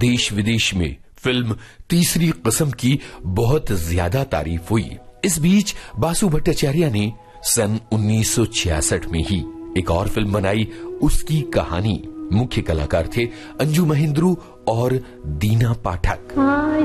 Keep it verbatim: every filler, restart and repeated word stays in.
देश विदेश में फिल्म तीसरी किस्म की बहुत ज्यादा तारीफ हुई। इस बीच बासु भट्टाचार्य ने सन उन्नीस सौ छियासठ में ही एक और फिल्म बनाई, उसकी कहानी। मुख्य कलाकार थे अंजू महेंद्रू और दीना पाठक।